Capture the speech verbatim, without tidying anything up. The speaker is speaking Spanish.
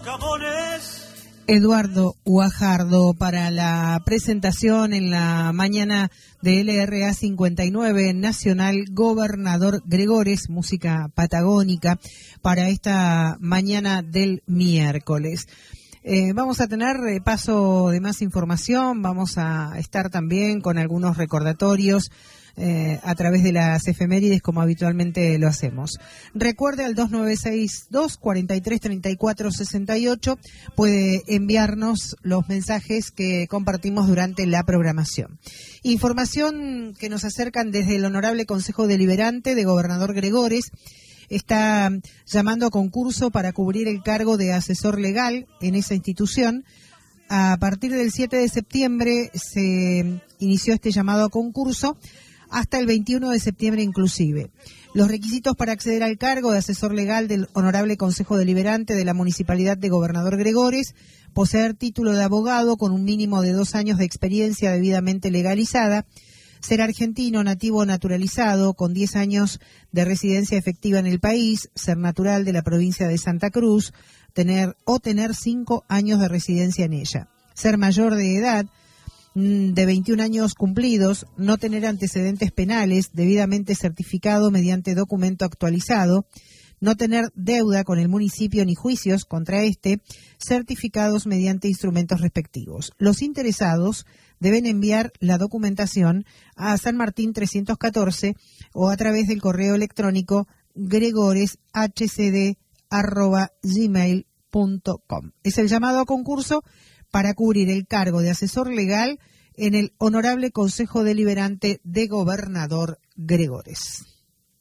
socavones. Eduardo Guajardo para la presentación en la mañana de L R A cincuenta y nueve Nacional Gobernador Gregores, música patagónica para esta mañana del miércoles. Eh, vamos a tener eh, paso de más información, vamos a estar también con algunos recordatorios Eh, a través de las efemérides como habitualmente lo hacemos. Recuerde al dos nueve seis dos, cuatro tres, tres cuatro seis ocho, puede enviarnos los mensajes que compartimos durante la programación. Información que nos acercan desde el Honorable Consejo Deliberante de Gobernador Gregores. Está llamando a concurso para cubrir el cargo de asesor legal en esa institución. A partir del siete de septiembre se inició este llamado a concurso, hasta el veintiuno de septiembre inclusive. Los requisitos para acceder al cargo de asesor legal del Honorable Consejo Deliberante de la Municipalidad de Gobernador Gregores: poseer título de abogado con un mínimo de dos años de experiencia debidamente legalizada, ser argentino, nativo o naturalizado, con diez años de residencia efectiva en el país, ser natural de la provincia de Santa Cruz, tener o tener cinco años de residencia en ella, ser mayor de edad, de veintiún años cumplidos, no tener antecedentes penales, debidamente certificado mediante documento actualizado, no tener deuda con el municipio ni juicios contra este, certificados mediante instrumentos respectivos. Los interesados deben enviar la documentación a San Martín trescientos catorce o a través del correo electrónico gregoreshcd arroba gmail punto com. Es el llamado a concurso para cubrir el cargo de asesor legal en el Honorable Consejo Deliberante de Gobernador Gregores.